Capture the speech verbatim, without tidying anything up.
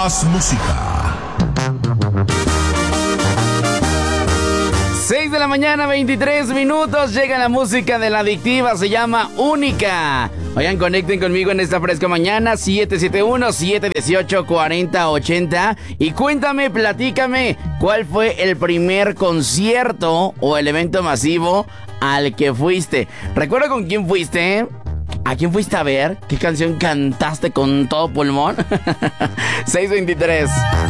Más música. seis de la mañana, veintitrés minutos. Llega la música de la adictiva. Se llama Única. Oigan, conecten conmigo en esta fresca mañana. siete siete uno, siete uno ocho, cuatro cero ocho cero. Y cuéntame, platícame, ¿cuál fue el primer concierto o el evento masivo al que fuiste? ¿Recuerda con quién fuiste? ¿A quién fuiste a ver? ¿Qué canción cantaste con todo pulmón? seis veintitrés.